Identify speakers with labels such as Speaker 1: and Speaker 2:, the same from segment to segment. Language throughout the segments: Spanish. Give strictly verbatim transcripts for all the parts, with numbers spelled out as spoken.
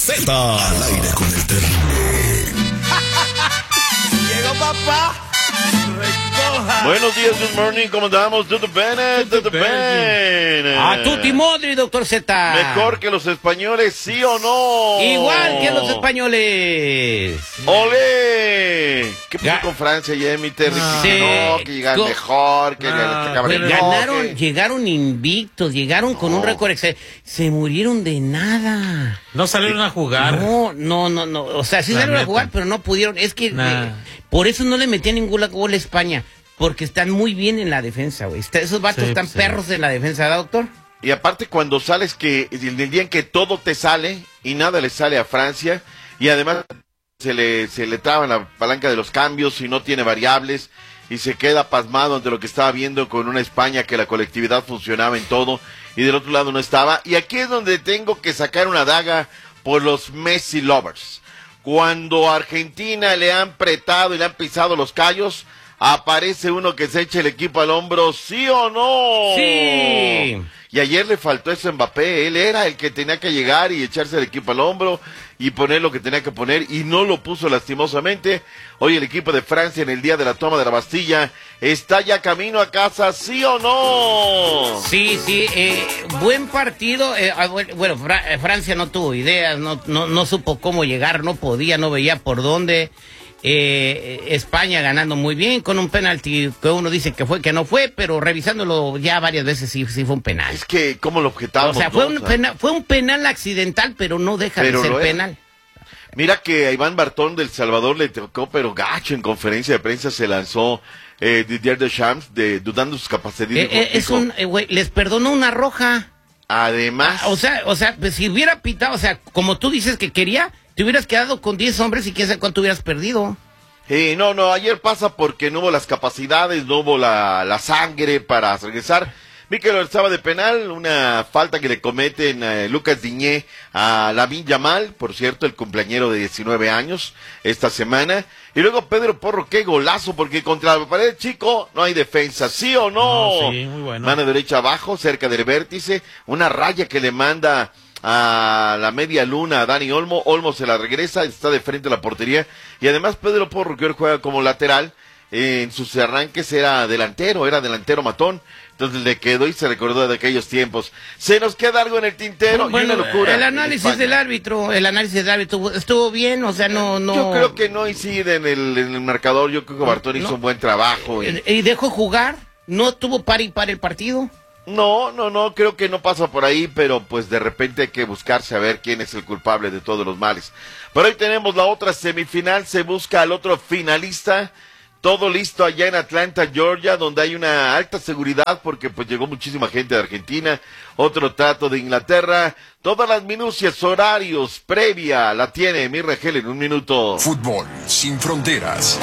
Speaker 1: Z. Al aire con el terrible.
Speaker 2: Llegó papá. Recoja.
Speaker 3: Buenos días, good morning, ¿cómo andamos? Tutti bene, tutti bene.
Speaker 2: A tutti modri, doctor Z.
Speaker 3: Mejor que los españoles, ¿sí o no?
Speaker 2: Igual que los españoles.
Speaker 3: ¡Olé! ¿Qué pasó
Speaker 2: Ga-
Speaker 3: con Francia, Jimmy Terry?
Speaker 2: Ah.
Speaker 3: Que
Speaker 2: Sí.
Speaker 3: no, que llegaron
Speaker 2: Go-
Speaker 3: mejor, que
Speaker 4: Ah,
Speaker 3: que
Speaker 4: pero-
Speaker 2: Ganaron,
Speaker 3: que-
Speaker 2: llegaron invictos, llegaron con
Speaker 3: No.
Speaker 2: un récord excel- Se murieron de nada.
Speaker 4: No salieron a jugar.
Speaker 2: No, no, no, no. O sea, sí
Speaker 4: La
Speaker 2: salieron a
Speaker 4: neta.
Speaker 2: jugar, pero no pudieron. Es que
Speaker 4: Nah.
Speaker 2: eh, por eso no le metían ningún gol a España. Porque están muy bien en la defensa, güey. Está- Esos vatos
Speaker 4: Sí,
Speaker 2: están
Speaker 4: sí.
Speaker 2: perros en la defensa, ¿verdad, doctor?
Speaker 3: Y aparte cuando sales que el día en que todo te sale y nada le sale a Francia y además se le se le traba la palanca de los cambios y no tiene variables y se queda pasmado ante lo que estaba viendo con una España que la colectividad funcionaba en todo y del otro lado no estaba. Y aquí es donde tengo que sacar una daga por los Messi lovers. Cuando a Argentina le han apretado y le han pisado los callos, aparece uno que se echa el equipo al hombro, ¿sí o no?
Speaker 2: Sí.
Speaker 3: Y ayer le faltó eso a Mbappé, él era el que tenía que llegar y echarse el equipo al hombro y poner lo que tenía que poner y no lo puso lastimosamente. Hoy el equipo de Francia en el día de la toma de la Bastilla está ya camino a casa, ¿sí o no?
Speaker 2: Sí, sí, eh, buen partido. eh, ah, bueno, bueno, Fra- eh, Francia no tuvo ideas, no, no, no supo cómo llegar, no podía, no veía por dónde. Eh, España ganando muy bien con un penalti que uno dice que fue, que no fue, pero revisándolo ya varias veces sí, sí fue un penal.
Speaker 3: Es que, ¿cómo lo objetamos?
Speaker 2: O sea, fue
Speaker 3: no?
Speaker 2: un,
Speaker 3: O sea,
Speaker 2: penal, fue un penal accidental, pero no deja
Speaker 3: Pero
Speaker 2: de ser
Speaker 3: lo era.
Speaker 2: penal.
Speaker 3: Mira que a Iván Bartón del Salvador le tocó, pero gacho en conferencia de prensa se lanzó eh, Didier Deschamps de, dudando sus capacidades.
Speaker 2: Eh, eh, es
Speaker 3: Dijo,
Speaker 2: un, eh, güey, les perdonó una roja.
Speaker 3: Además,
Speaker 2: Ah, o sea, o sea, pues, si hubiera pitado, o sea, como tú dices que quería, te hubieras quedado con diez hombres y quién sabe cuánto hubieras perdido.
Speaker 3: eh, no, no, ayer pasa porque no hubo las capacidades, no hubo la, la sangre para regresar. Vi que lo estaba de penal, una falta que le cometen a Lucas Diñé a Lamine Yamal, por cierto, el cumpleañero de diecinueve años esta semana. Y luego Pedro Porro, qué golazo, porque contra la pared chico no hay defensa, ¿sí o no?
Speaker 4: No, sí, muy bueno.
Speaker 3: Mano derecha abajo, cerca del vértice, una raya que le manda a la media luna a Dani Olmo, Olmo se la regresa, está de frente a la portería, y además Pedro Porro, que hoy juega como lateral, eh, en sus arranques era delantero, era delantero matón, entonces le quedó y se recordó de aquellos tiempos. ¿Se nos queda algo en el tintero? Y
Speaker 2: Bueno,
Speaker 3: una locura
Speaker 2: el
Speaker 3: en
Speaker 2: análisis
Speaker 3: España.
Speaker 2: del árbitro, el análisis del árbitro estuvo bien, o sea, no, no.
Speaker 3: Yo creo que no incide en el, en el marcador, yo creo que Bartón hizo
Speaker 2: no.
Speaker 3: un buen trabajo. Y...
Speaker 2: Eh, Y dejó jugar, no tuvo par y par el partido.
Speaker 3: No, no, no, creo que no pasa por ahí, pero pues de repente hay que buscarse a ver quién es el culpable de todos los males. Pero hoy tenemos la otra semifinal, se busca al otro finalista, todo listo allá en Atlanta, Georgia, donde hay una alta seguridad porque pues llegó muchísima gente de Argentina, otro trato de Inglaterra, todas las minucias, horarios, previa, la tiene mi Regel en un minuto.
Speaker 1: Fútbol sin fronteras.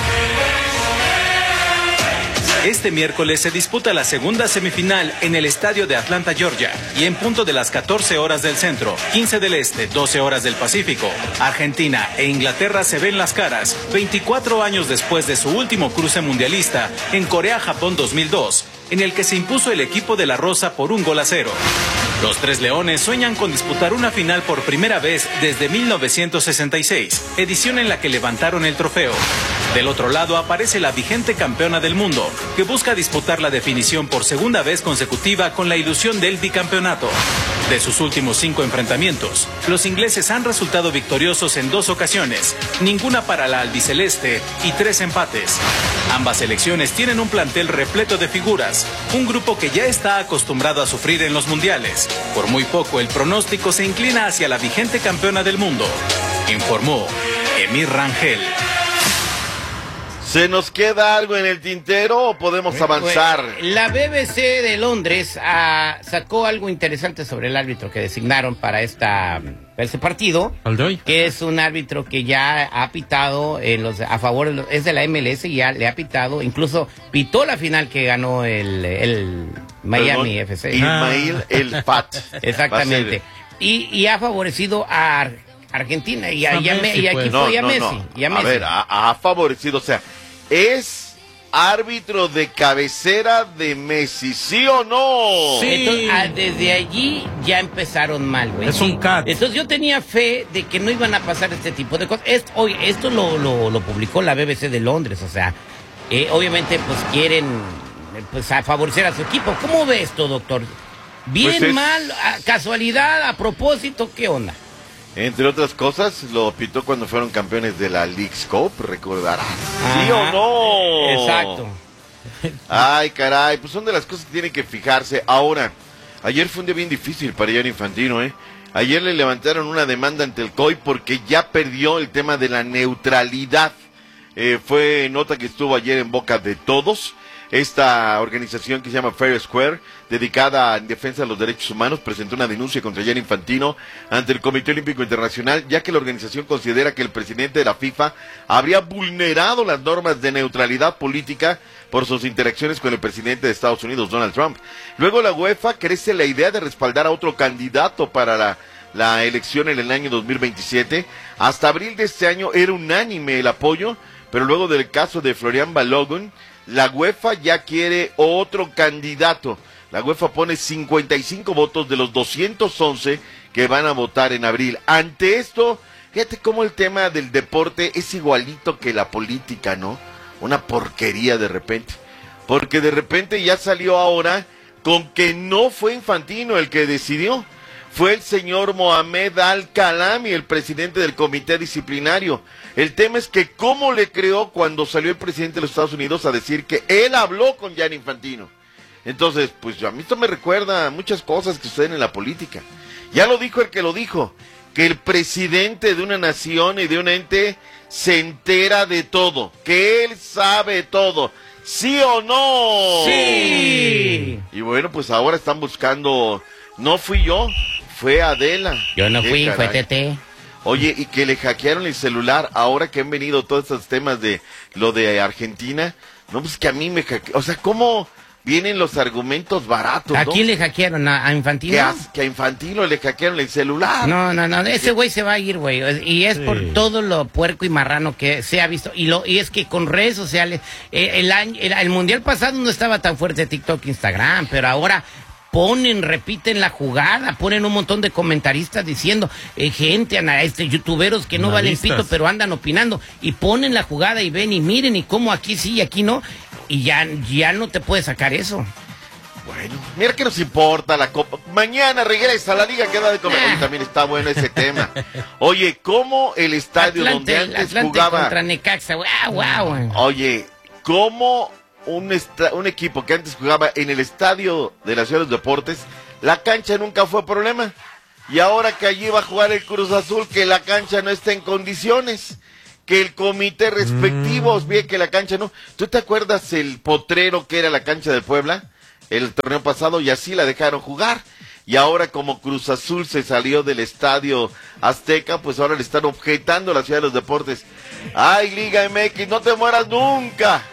Speaker 5: Este miércoles se disputa la segunda semifinal en el estadio de Atlanta, Georgia, y en punto de las catorce horas del centro, quince del este, doce horas del Pacífico, Argentina e Inglaterra se ven las caras veinticuatro años después de su último cruce mundialista en Corea-Japón dos mil dos, en el que se impuso el equipo de la Rosa por un gol a cero. Los Tres Leones sueñan con disputar una final por primera vez desde mil novecientos sesenta y seis, edición en la que levantaron el trofeo. Del otro lado aparece la vigente campeona del mundo, que busca disputar la definición por segunda vez consecutiva con la ilusión del bicampeonato. De sus últimos cinco enfrentamientos, los ingleses han resultado victoriosos en dos ocasiones, ninguna para la albiceleste y tres empates. Ambas selecciones tienen un plantel repleto de figuras, un grupo que ya está acostumbrado a sufrir en los mundiales. Por muy poco el pronóstico se inclina hacia la vigente campeona del mundo, informó Emir Rangel.
Speaker 3: ¿Se nos queda algo en el tintero o podemos avanzar?
Speaker 2: La B B C de Londres ah, sacó algo interesante sobre el árbitro que designaron para esta este partido,
Speaker 4: ¿Al de hoy?
Speaker 2: que es un árbitro que ya ha pitado en los a favor de los- es de la M L S y ya le ha pitado, incluso pitó la final que ganó el, el Miami
Speaker 3: Perdón,
Speaker 2: F C.
Speaker 3: Ismail El Fat.
Speaker 2: Exactamente.
Speaker 3: Va a ser-
Speaker 2: Y, y ha favorecido a Ar- Argentina y, a,
Speaker 4: A
Speaker 2: y a Me-
Speaker 4: Messi,
Speaker 2: y aquí
Speaker 4: pues.
Speaker 2: fue
Speaker 3: No,
Speaker 2: a
Speaker 3: no,
Speaker 2: Messi.
Speaker 3: no.
Speaker 2: Y a
Speaker 3: A
Speaker 2: Messi.
Speaker 3: ver, ha, ha favorecido, o sea, es árbitro de cabecera de Messi, ¿sí o no?
Speaker 2: Sí. Entonces, ah, desde allí ya empezaron mal, güey.
Speaker 4: Es
Speaker 2: sí.
Speaker 4: un cat.
Speaker 2: Entonces yo tenía fe de que no iban a pasar este tipo de cosas. Esto, hoy, esto lo, lo, lo publicó la B B C de Londres, o sea, eh, obviamente pues quieren pues a favorecer a su equipo. ¿Cómo ves esto, doctor? ¿Bien,
Speaker 3: Pues es...
Speaker 2: mal, a casualidad, a propósito, qué onda?
Speaker 3: Entre otras cosas, lo pitó cuando fueron campeones de la League's Cup, recordarás. ¿Sí
Speaker 2: Ajá.
Speaker 3: o no?
Speaker 2: Exacto.
Speaker 3: Ay, caray, pues son de las cosas que tienen que fijarse. Ahora, ayer fue un día bien difícil para Gianni Infantino, ¿eh? Ayer le levantaron una demanda ante el C O I porque ya perdió el tema de la neutralidad. Eh, fue nota que estuvo ayer en boca de todos. Esta organización que se llama Fair Square, dedicada en defensa de los derechos humanos, presentó una denuncia contra Gianni Infantino ante el Comité Olímpico Internacional, ya que la organización considera que el presidente de la FIFA habría vulnerado las normas de neutralidad política por sus interacciones con el presidente de Estados Unidos, Donald Trump. Luego la UEFA crece la idea de respaldar a otro candidato para la, la elección en el año dos mil veintisiete. Hasta abril de este año era unánime el apoyo, pero luego del caso de Florian Balogun, la UEFA ya quiere otro candidato. La UEFA pone cincuenta y cinco votos de los doscientos once que van a votar en abril. Ante esto, fíjate cómo el tema del deporte es igualito que la política, ¿no? Una porquería de repente. Porque de repente ya salió ahora con que no fue Infantino el que decidió. Fue el señor Mohamed Al-Kalami, el presidente del comité disciplinario. El tema es que cómo le creó cuando salió el presidente de los Estados Unidos a decir que él habló con Gianni Infantino. Entonces, pues a mí esto me recuerda a muchas cosas que suceden en la política. Ya lo dijo el que lo dijo, que el presidente de una nación y de un ente se entera de todo, que él sabe todo. ¿Sí o no?
Speaker 2: Sí.
Speaker 3: Y bueno, pues ahora están buscando, no fui yo, fue Adela.
Speaker 2: Yo no
Speaker 3: Qué
Speaker 2: fui,
Speaker 3: caray.
Speaker 2: fue Tete.
Speaker 3: Oye, y que le hackearon el celular ahora que han venido todos estos temas de lo de Argentina. No, pues que a mí me hackearon. O sea, ¿cómo vienen los argumentos baratos,
Speaker 2: ¿A
Speaker 3: no?
Speaker 2: quién le hackearon? ¿A, a Infantino?
Speaker 3: Que a, que a Infantino le hackearon el celular.
Speaker 2: No, no, no, ese güey se va a ir, güey. Y es
Speaker 4: Sí.
Speaker 2: por todo lo puerco y marrano que se ha visto. Y lo y es que con redes sociales, eh, el año, el, el mundial pasado no estaba tan fuerte TikTok, Instagram, pero ahora ponen, repiten la jugada, ponen un montón de comentaristas diciendo, eh, gente, ana, este, youtuberos que no valen
Speaker 4: Analistas.
Speaker 2: pito, pero andan opinando, y ponen la jugada y ven y miren, y cómo aquí sí y aquí no, y ya, ya no te puedes sacar eso.
Speaker 3: Bueno, mira que nos importa la Copa. Mañana regresa la Liga que da de comer. Oye, también está bueno ese tema. Oye, ¿cómo el estadio
Speaker 2: Atlante,
Speaker 3: donde antes
Speaker 2: Atlante
Speaker 3: jugaba?
Speaker 2: contra Necaxa, wow, wow.
Speaker 3: Oye, ¿cómo un, esta- un equipo que antes jugaba en el estadio de la Ciudad de los Deportes, la cancha nunca fue problema? Y ahora que allí va a jugar el Cruz Azul, que la cancha no está en condiciones, que el comité respectivo
Speaker 4: Mm.
Speaker 3: ve que la cancha no. ¿Tú te acuerdas el potrero que era la cancha de Puebla? El torneo pasado, y así la dejaron jugar. Y ahora como Cruz Azul se salió del estadio Azteca, pues ahora le están objetando a la Ciudad de los Deportes. ¡Ay, Liga M X, no te mueras nunca!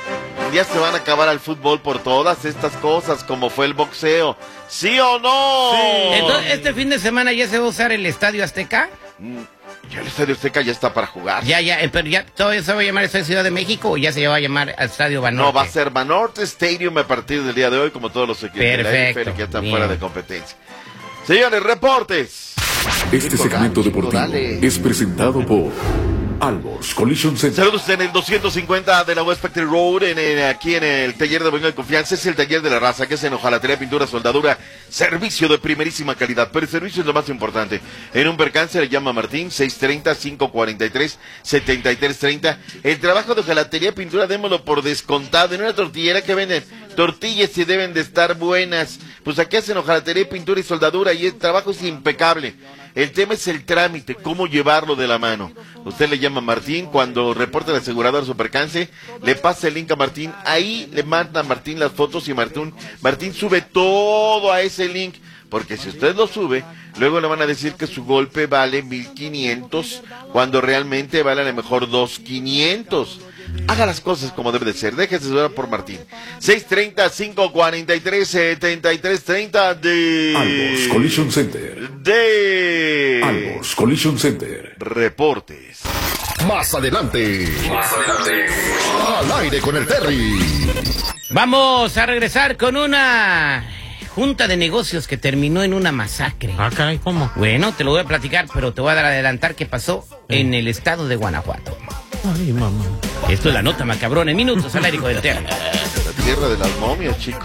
Speaker 3: Un día se van a acabar al fútbol por todas estas cosas, como fue el boxeo. ¿Sí o no?
Speaker 4: Sí.
Speaker 2: Entonces, este fin de semana ya se va a usar el Estadio Azteca.
Speaker 3: Mm, Ya el Estadio Azteca ya está para jugar.
Speaker 2: Ya, ya, eh, pero ya, ¿todavía se va a llamar Estadio Ciudad de México o ya se va a llamar Estadio Banorte?
Speaker 3: No, va a ser Banorte Stadium a partir del día de hoy, como todos los equipos de la N F L
Speaker 2: Perfecto,
Speaker 3: que ya están
Speaker 2: bien.
Speaker 3: fuera de competencia. Señores, reportes.
Speaker 1: Este segmento
Speaker 3: Chico,
Speaker 1: deportivo
Speaker 3: dale.
Speaker 1: es presentado por Alborz Collision Center.
Speaker 3: Saludos en el doscientos cincuenta de la West Spectrum Road, en, en- aquí en el taller de Bolívar de Confianza. Es el taller de la raza, que es en hojalatería, pintura, soldadura, servicio de primerísima calidad. Pero el servicio es lo más importante. En un percance le llama Martín, seis treinta, cinco cuarenta y tres, setenta y tres treinta. El trabajo de hojalatería, pintura, démoslo por descontado. En una tortillera que venden tortillas y deben de estar buenas. Pues aquí hacen hojalatería, pintura y soldadura y el trabajo es impecable. El tema es el trámite, cómo llevarlo de la mano. Usted le llama a Martín, cuando reporte el asegurador su percance, le pasa el link a Martín, ahí le manda a Martín las fotos y Martín, Martín sube todo a ese link, porque si usted lo sube, luego le van a decir que su golpe vale mil quinientos, cuando realmente vale a lo mejor dos mil quinientos. Haga las cosas como debe de ser. Déjese asesorar por Martín. seis treinta, cinco cuarenta y tres, setenta y tres treinta de...
Speaker 1: Alborz Collision Center.
Speaker 3: De...
Speaker 1: Alborz Collision Center.
Speaker 3: Reportes.
Speaker 4: Más adelante. Más adelante. Al aire con el Terry.
Speaker 2: Vamos a regresar con una junta de negocios que terminó en una masacre.
Speaker 6: Ah, caray, ¿cómo?
Speaker 2: Bueno, te lo voy a platicar, pero te voy a dar a adelantar qué pasó sí. en el estado de Guanajuato.
Speaker 6: Ay, mamá.
Speaker 2: Esto es la nota macabrón en minutos al aire con el Terry.
Speaker 3: La tierra de las momias, chicos.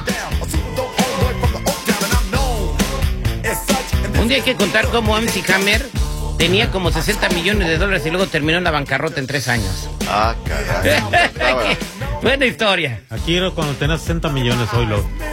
Speaker 2: Un día hay que contar cómo M C Hammer tenía como sesenta millones de dólares y luego terminó en la bancarrota en tres años.
Speaker 3: Ah, caray.
Speaker 2: Buena historia.
Speaker 6: Aquí era cuando tenía sesenta millones, hoy lo...